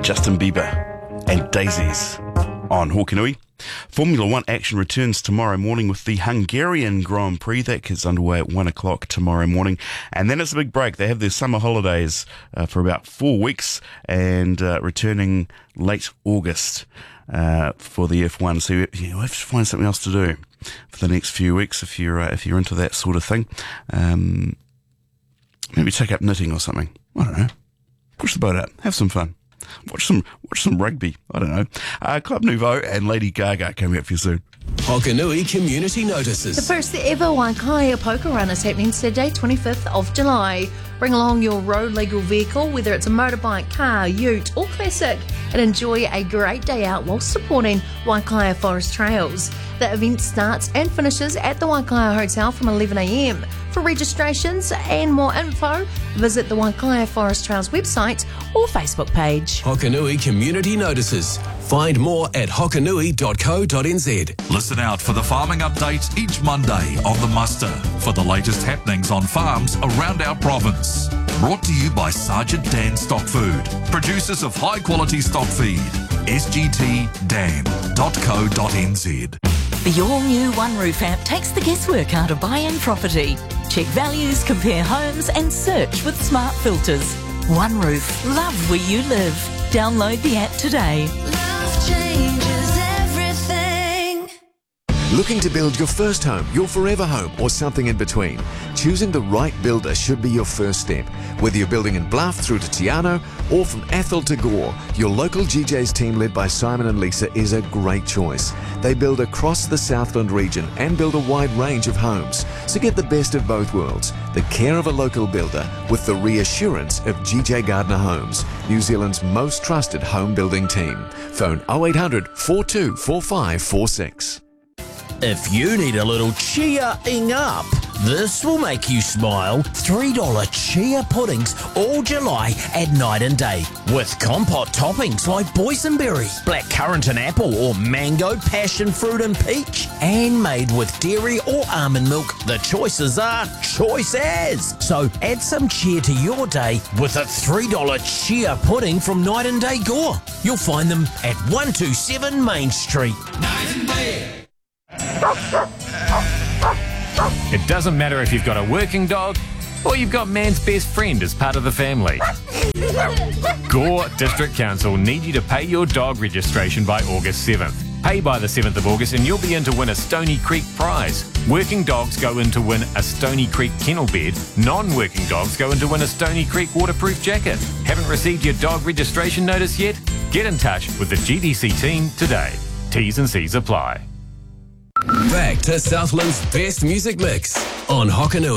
Justin Bieber and Daisies on Hokanui. Formula One action returns tomorrow morning with the Hungarian Grand Prix. That gets underway at 1 o'clock tomorrow morning. And then it's a big break. They have their summer holidays for about 4 weeks and returning late August for the F1. So you have to find something else to do for the next few weeks if you're into that sort of thing. Maybe take up knitting or something. I don't know. Push the boat out. Have some fun. Watch some rugby. I don't know. Club Nouveau and Lady Gaga coming up for you soon. Hokanui Community Notices. The first ever Waikaia Poker Run is happening Saturday, 25th of July. Bring along your road legal vehicle, whether it's a motorbike, car, ute or classic, and enjoy a great day out while supporting Waikaia Forest Trails. The event starts and finishes at the Waikaia Hotel from 11 a.m. For registrations and more info, visit the Waikaia Forest Trails website or Facebook page. Hokanui Community Notices. Find more at hokanui.co.nz. Listen out for the farming updates each Monday on The Muster for the latest happenings on farms around our province. Brought to you by Sergeant Dan Stock Food, producers of high-quality stock feed. sgtdan.co.nz. The all-new One Roof app takes the guesswork out of buying property. Check values, compare homes and search with smart filters. One Roof. Love where you live. Download the app today. Love changes everything. Looking to build your first home, your forever home, or something in between? Choosing the right builder should be your first step. Whether you're building in Bluff through to Tiano or from Athol to Gore, your local GJ's team led by Simon and Lisa is a great choice. They build across the Southland region and build a wide range of homes. So get the best of both worlds, the care of a local builder with the reassurance of GJ Gardner Homes, New Zealand's most trusted home building team. Phone 0800 424546. If you need a little cheering up, this will make you smile. $3 chia puddings all July at Night and Day. With compote toppings like boysenberry, blackcurrant and apple, or mango, passion fruit and peach. And made with dairy or almond milk, the choices are choice as. So add some cheer to your day with a $3 chia pudding from Night and Day Gore. You'll find them at 127 Main Street. Night and Day. It doesn't matter if you've got a working dog or you've got man's best friend as part of the family. Gore District Council need you to pay your dog registration by August 7th. Pay by the 7th of August and you'll be in to win a Stony Creek prize. Working dogs go in to win a Stony Creek kennel bed. Non-working dogs go in to win a Stony Creek waterproof jacket. Haven't received your dog registration notice yet? Get in touch with the GDC team today. T's and C's apply. Back to Southland's best music mix on Hokanui.